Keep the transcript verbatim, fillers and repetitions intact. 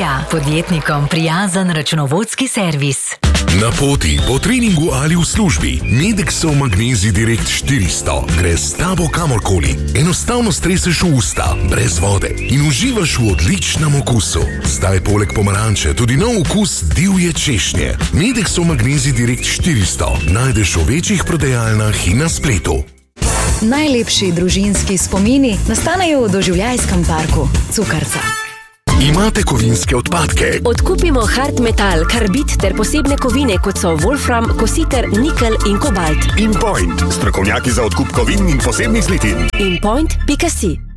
Media, podjetnikom prijazen računovodski servis. Na poti, po treningu ali v službi, Medexov Magnezij Direkt štiristo gre s tabo kamorkoli. Enostavno streseš v usta, brez vode in uživaš v odličnem okusu. Zdaj poleg pomaranče tudi nov okus divje češnje. Medexov Magnezij Direkt štiristo najdeš v večjih prodajalnah in na spletu. Najlepši družinski spomini nastanejo v doživljajskem parku Cukrca. Imate kovinske odpadke? Odkupimo hard metal, karbid ter posebne kovine, kot so wolfram, kositer, nikel in kobalt. InPoint, strokovnjaki za odkup kovin in posebnih zlitin. InPoint pika si